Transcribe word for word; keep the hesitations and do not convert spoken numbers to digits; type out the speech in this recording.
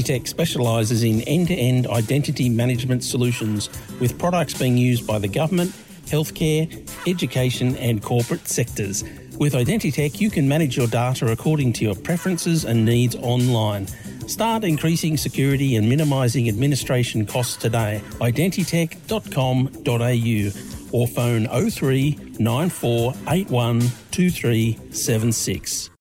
Identitech specialises in end-to-end identity management solutions, with products being used by the government, healthcare, education and corporate sectors. With Identitech, you can manage your data according to your preferences and needs online. Start increasing security and minimising administration costs today. identitech dot com dot a u or phone oh three nine four eight one two three seven six.